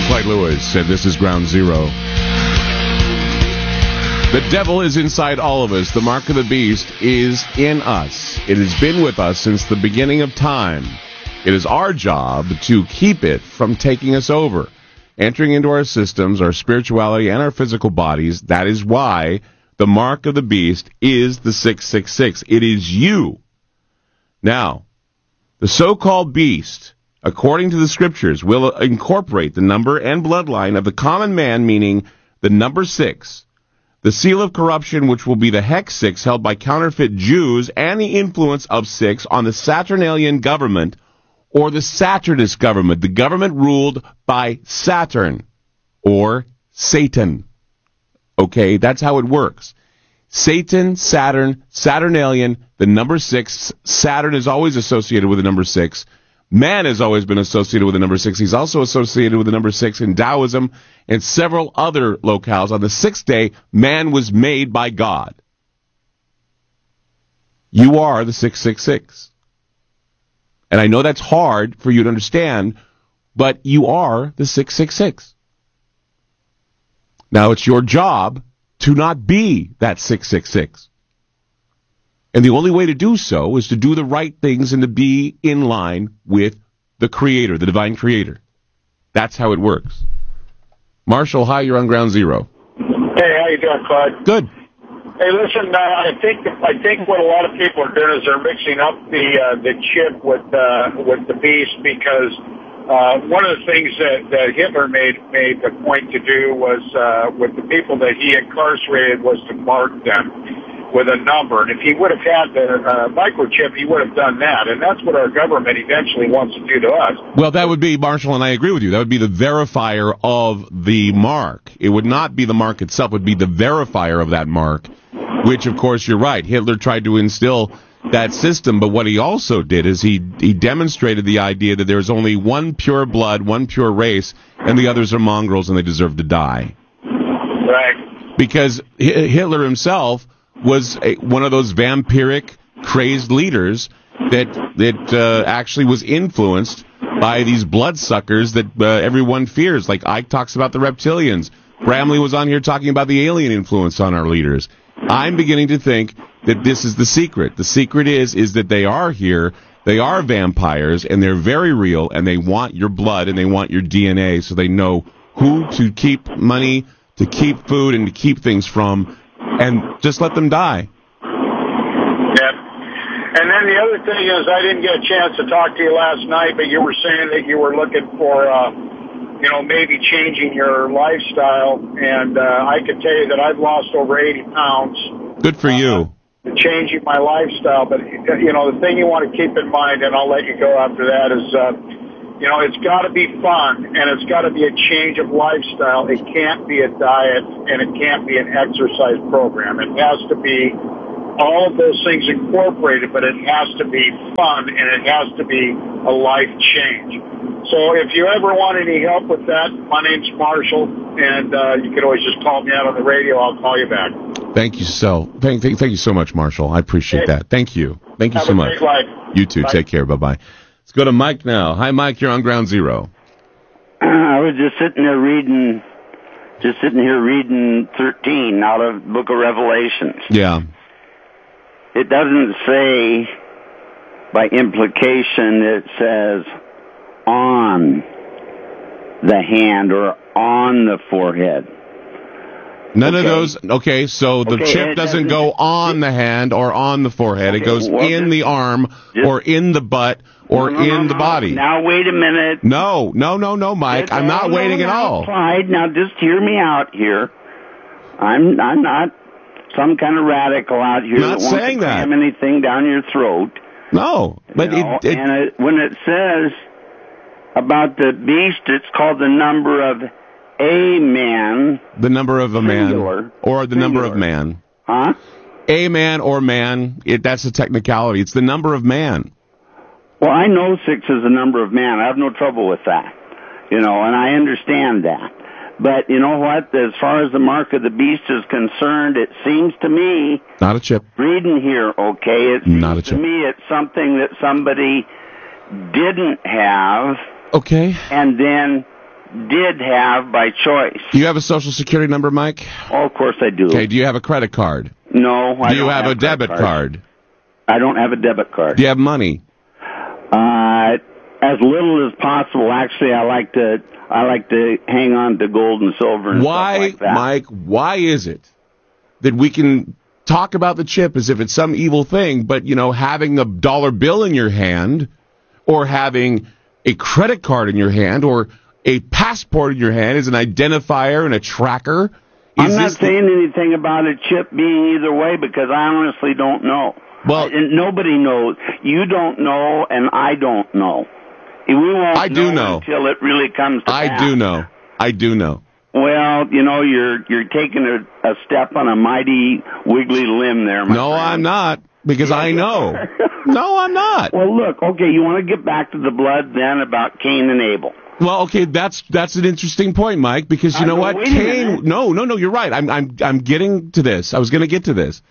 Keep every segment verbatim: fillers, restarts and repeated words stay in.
Clyde Lewis said this is Ground Zero. The devil is inside all of us. The mark of the beast is in us. It has been with us since the beginning of time. It is our job to keep it from taking us over, entering into our systems, our spirituality, and our physical bodies. That is why the mark of the beast is the six six six. It is you. Now, the so-called beast, according to the scriptures, will incorporate the number and bloodline of the common man, meaning the number six, the seal of corruption, which will be the hex six held by counterfeit Jews, and the influence of six on the Saturnalian government, or the Saturnist government, the government ruled by Saturn, or Satan. Okay, that's how it works. Satan, Saturn, Saturnalian, the number six. Saturn is always associated with the number six. Man has always been associated with the number six. He's also associated with the number six in Taoism and several other locales. On the sixth day, man was made by God. You are the six six six. And I know that's hard for you to understand, but you are the six six six. Now, it's your job to not be that six six six. And the only way to do so is to do the right things and to be in line with the Creator, the Divine Creator. That's how it works. Marshall, hi, you're on Ground Zero. Hey, how you doing, Clyde? Good. Hey, listen, uh, I think I think what a lot of people are doing is they're mixing up the uh, the chip with uh, with the beast, because uh, one of the things that, that Hitler made made the point to do was uh, with the people that he incarcerated was to mark them with a number. And if he would have had the uh, microchip, he would have done that. And that's what our government eventually wants to do to us. Well, that would be, Marshall, and I agree with you, that would be the verifier of the mark. It would not be the mark itself. It would be the verifier of that mark, which, of course, you're right. Hitler tried to instill that system, but what he also did is he, he demonstrated the idea that there's only one pure blood, one pure race, and the others are mongrels and they deserve to die. Right. Because Hitler himself was a, one of those vampiric, crazed leaders that that uh, actually was influenced by these bloodsuckers that uh, everyone fears. Like Ike talks about the reptilians. Bramley was on here talking about the alien influence on our leaders. I'm beginning to think that this is the secret. The secret is is that they are here. They are vampires, and they're very real, and they want your blood, and they want your D N A, so they know who to keep money, to keep food, and to keep things from. And just let them die. Yeah. And then the other thing is, I didn't get a chance to talk to you last night, but you were saying that you were looking for, uh, you know, maybe changing your lifestyle. And uh, I can tell you that I've lost over eighty pounds. Good for you. Uh, changing my lifestyle. But, you know, the thing you want to keep in mind, and I'll let you go after that, is, uh, you know, it's got to be fun, and it's got to be a change of lifestyle. It can't be a diet, and it can't be an exercise program. It has to be all of those things incorporated, but it has to be fun, and it has to be a life change. So if you ever want any help with that, my name's Marshall, and uh, you can always just call me out on the radio. I'll call you back. Thank you so. Thank, thank, thank you so much, Marshall. I appreciate hey, that. Thank you. Thank you have so a much. Great life. You too. Bye. Take care. Bye-bye. Let's go to Mike now. Hi, Mike. You're on Ground Zero. Uh, I was just sitting there reading, just sitting here reading thirteen out of the Book of Revelations. Yeah. It doesn't say, by implication, it says on the hand or on the forehead. None okay. of those. Okay, so the okay, chip doesn't, doesn't go on the hand or on the forehead. Okay, it goes well, in just, the arm just, or in the butt or no, no, in no, the body. Now, wait a minute. No, no, no, no, Mike. It's I'm not waiting at all. Clyde, now just hear me out here. I'm I'm not some kind of radical out here not that wants saying to that. cram anything down your throat. No, but you know? it, it, and it, when it says about the beast, it's called the number of a man. The number of a singular, man. Or the singular. number of man. Huh? A man or man, it, that's a technicality. It's the number of man. Well, I know six is the number of man. I have no trouble with that. You know, and I understand that. But you know what? As far as the mark of the beast is concerned, it seems to me... Not a chip. Reading here, okay, it seems Not a chip. to me it's something that somebody didn't have. Okay. And then did have by choice. Do you have a Social Security number, Mike? Oh, of course I do. Okay, do you have a credit card? No, I Do you don't have, have a debit credit cards. card? I don't have a debit card. Do you have money? Uh, as little as possible. Actually, I like to I like to hang on to gold and silver and Why, stuff like that. Mike, why is it that we can talk about the chip as if it's some evil thing, but, you know, having a dollar bill in your hand or having a credit card in your hand or a passport in your hand is an identifier and a tracker? Is I'm not this the- saying anything about a chip being either way because I honestly don't know. Well- and nobody knows. You don't know, and I don't know. We won't I do know. until it really comes to I pass. do know. I do know. Well, you know, you're you're taking a, a step on a mighty wiggly limb there, my No, friend. I'm not, because I know. No, I'm not. Well, look, okay, you want to get back to the blood then about Cain and Abel. Well, okay, that's that's an interesting point, Mike, because you I know know, what? wait a Cain minute. No, no, no, you're right. I'm I'm I'm getting to this. I was going to get to this.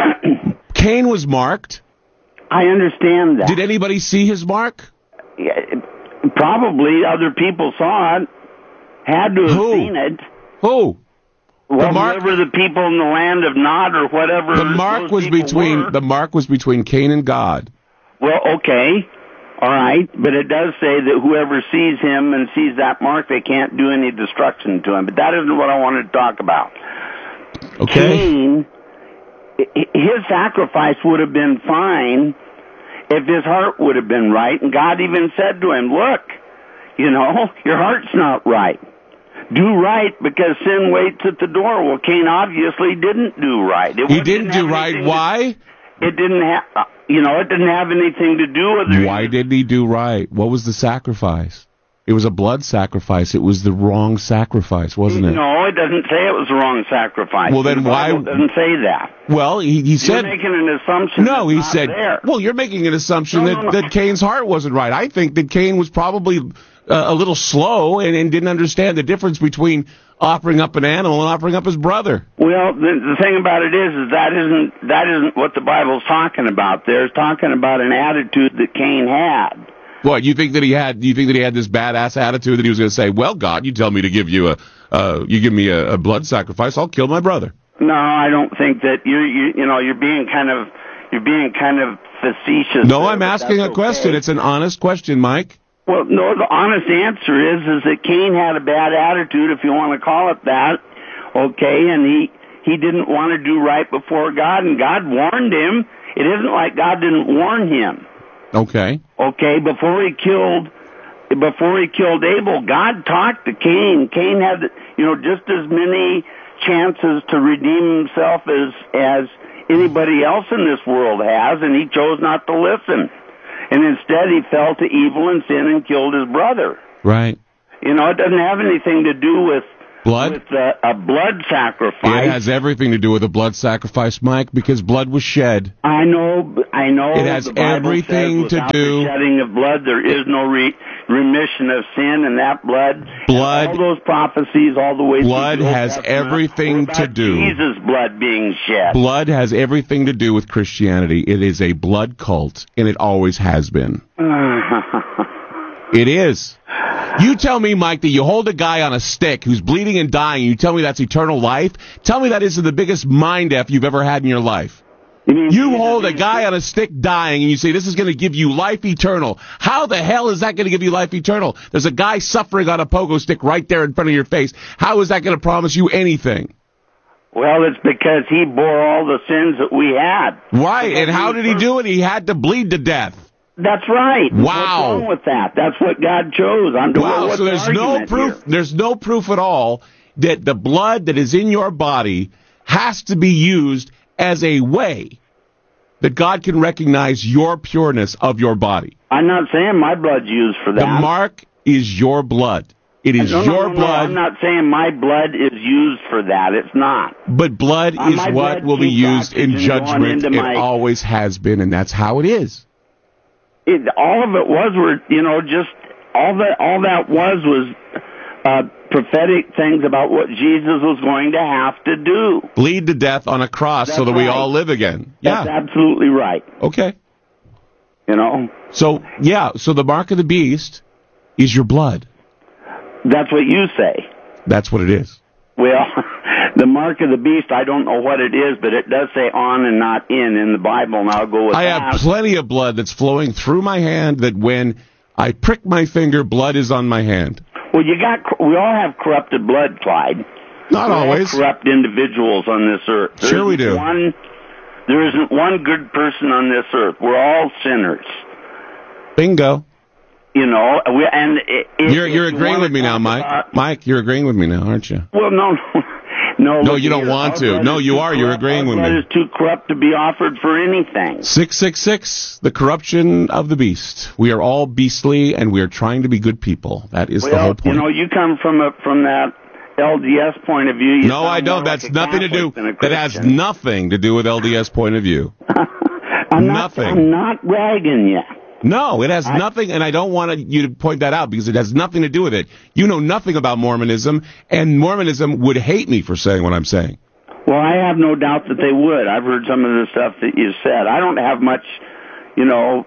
Cain was marked. I understand that. Did anybody see his mark? Yeah, probably other people saw it, had to have Who? seen it. Who? Well, mark- whoever the people in the land of Nod or whatever. The mark those was people between were. the mark was between Cain and God. Well, okay, all right, but it does say that whoever sees him and sees that mark, they can't do any destruction to him. But that isn't what I wanted to talk about. Okay. Cain, i- his sacrifice would have been fine if his heart would have been right, and God even said to him, "Look, you know, your heart's not right. Do right because sin waits at the door." Well, Cain obviously didn't do right. It He wouldn't didn't have do right. anything to- Why? It didn't have, uh, you know, it didn't have anything to do with it. Why didn't he do right? What was the sacrifice? It was a blood sacrifice. It was the wrong sacrifice, wasn't it? No, it doesn't say it was the wrong sacrifice. Well, then The Bible why- doesn't say that? Well, he, he You're said. making an assumption. No, that's he not said. there. Well, you're making an assumption No, that, no, no. that Cain's heart wasn't right. I think that Cain was probably uh, a little slow and, and didn't understand the difference between offering up an animal and offering up his brother. Well, the, the thing about it is, is that isn't that isn't what the Bible's talking about. There, it's talking about an attitude that Cain had. What, you think that he had? You think that he had this badass attitude that he was going to say, "Well, God, you tell me to give you a, uh, you give me a, a blood sacrifice, I'll kill my brother." No, I don't think that you're you you know you're being kind of you're being kind of facetious. No, there, I'm but asking that's a question. okay. It's an honest question, Mike. Well, no, the honest answer is is that Cain had a bad attitude, if you want to call it that. Okay, and he he didn't want to do right before God, and God warned him. It isn't like God didn't warn him. Okay. Okay, before he killed, before he killed Abel, God talked to Cain. Cain had, you know, just as many chances to redeem himself as as anybody else in this world has, and he chose not to listen. And instead, he fell to evil and sin and killed his brother. Right. You know, it doesn't have anything to do with Blood? with uh, a blood sacrifice. It has everything to do with a blood sacrifice, Mike, because blood was shed. I know, I know. It has the Bible everything says to without do- the shedding of blood. There is no re- remission of sin, and that blood, Blood- and all those prophecies, all the way. Blood through the Old has Testament everything were about to do- Jesus' blood being shed. Blood has everything to do with Christianity. It is a blood cult, and it always has been. It is. You tell me, Mike, that you hold a guy on a stick who's bleeding and dying, and you tell me that's eternal life? Tell me that isn't the biggest mind F you've ever had in your life. You mean You Jesus hold a being guy on a stick dying, and you say, this is going to give you life eternal. How the hell is that going to give you life eternal? There's a guy suffering on a pogo stick right there in front of your face. How is that going to promise you anything? Well, it's because he bore all the sins that we had. Right, and Because how he did he first- do it? He had to bleed to death. That's right. Wow. What's wrong with that? That's what God chose. I'm Wow, what's so the there's no argument proof. here? There's no proof at all that the blood that is in your body has to be used as a way that God can recognize your pureness of your body. I'm not saying my blood's used for that. The mark is your blood. It is No, no, your no, no, blood, I'm not saying my blood is used for that. It's not. but blood Uh, is my what blood will be keeps used in oxygen going judgment. into It my- always has been, and that's how it is. It, all of it was were you know just all that all that was was uh, prophetic things about what Jesus was going to have to do. Bleed to death on a cross so That's that we right. all live again. That's Yeah. absolutely right. Okay. You know. So, yeah, so the mark of the beast is your blood. That's what you say. That's what it is. Well, the mark of the beast, I don't know what it is, but it does say on and not in in the Bible, and I'll go with I that. have plenty of blood that's flowing through my hand that when I prick my finger, blood is on my hand. Well, you got, we all have corrupted blood, Clyde. Not We're always. all corrupt individuals on this earth. There Sure we isn't do. One, there isn't one good person on this earth. We're all sinners. Bingo. You know, we, and it, You're, you're if you agreeing wanna with me now, talk Mike. about- Mike, you're agreeing with me now, aren't you? Well, no, no. No, No, look you don't here. want Our to. blood No, is you too are. You're corrupt. agreeing Our with blood me. is too corrupt to be offered for anything. six six six, the corruption of the beast. We are all beastly, and we are trying to be good people. That is Well, the whole point. you know, you come from a, from that L D S point of view. You no, sound I don't. more That's like a nothing to do. Catholic than a That has Christian. nothing to do with L D S point of view. I'm not, nothing. I'm not ragging you. No, it has I- nothing, and I don't want you to point that out because it has nothing to do with it. You know nothing about Mormonism, and Mormonism would hate me for saying what I'm saying. Well, I have no doubt that they would. I've heard some of the stuff that you said. I don't have much, you know.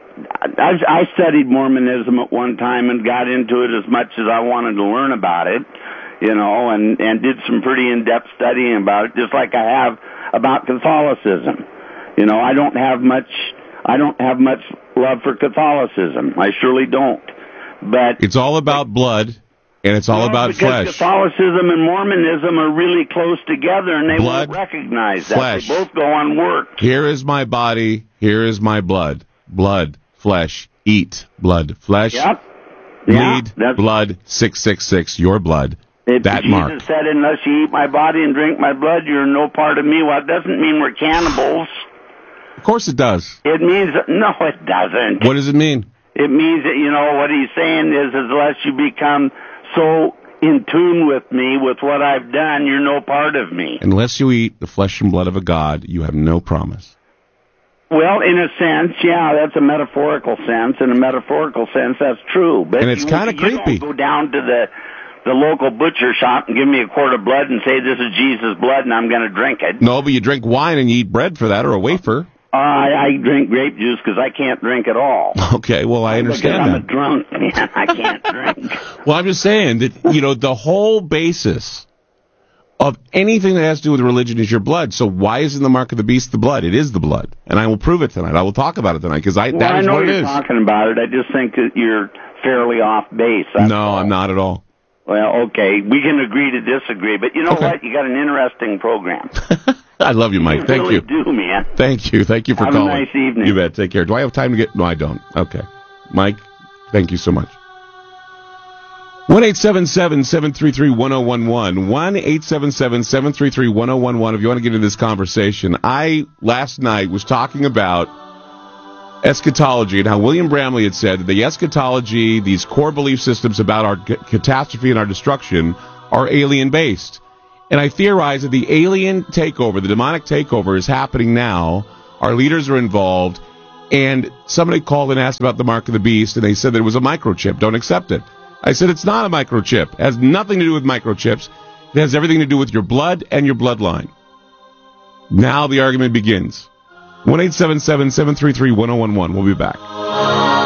I, I studied Mormonism at one time and got into it as much as I wanted to learn about it, you know, and, and did some pretty in-depth studying about it, just like I have about Catholicism. You know, I don't have much, I don't have much love for Catholicism. I surely don't. But It's all about blood, and it's all Well, about because flesh. Catholicism and Mormonism are really close together, and they Blood, won't recognize that. flesh. They both go unworked. Here is my body. Here is my blood. Blood, flesh, eat. Blood, flesh, Yep. Yeah, bleed, that's, blood, six six six, your blood. if that Jesus mark. said, unless you eat my body and drink my blood, you're no part of me. Well, it doesn't mean we're cannibals. Of course it does. It means, no, it doesn't. What does it mean? It means that, you know, what he's saying is, is unless you become so in tune with me, with what I've done, you're no part of me. Unless you eat the flesh and blood of a god, you have no promise. Well, in a sense, yeah, that's a metaphorical sense. In a metaphorical sense, that's true. But And it's you- kinda you creepy. don't go down to the the local butcher shop and give me a quart of blood and say this is Jesus' blood and I'm going to drink it. No, but you drink wine and you eat bread for that, or a wafer. Uh, I, I drink grape juice because I can't drink at all. Okay, well, I understand because I'm that. a drunk man. I can't drink. Well, I'm just saying that, you know, the whole basis of anything that has to do with religion is your blood. So why isn't the mark of the beast the blood? It is the blood. And I will prove it tonight. I will talk about it tonight because I, Well, that I is know what it you're is. talking about it. I just think that you're fairly off base. That's No, all. I'm not at all. Well, okay. We can agree to disagree. But you know Okay. what? You got an interesting program. I love you, Mike. You Thank really you. do, man. Thank you. Thank you for Have a calling. nice evening. You bet. Take care. Do I have time to get... No, I don't. Okay. Mike, thank you so much. one eight seven seven, seven three three, one zero one one. one eight seven seven, seven three three, one zero one one if you want to get into this conversation. I, last night, was talking about eschatology and how William Bramley had said that the eschatology, these core belief systems about our c- catastrophe and our destruction, are alien-based. And I theorize that the alien takeover, the demonic takeover, is happening now. Our leaders are involved. And somebody called and asked about the mark of the beast, and they said that it was a microchip. Don't accept it. I said it's not a microchip. It has nothing to do with microchips. It has everything to do with your blood and your bloodline. Now the argument begins. one eight seven seven, seven three three, one zero one one. We'll be back.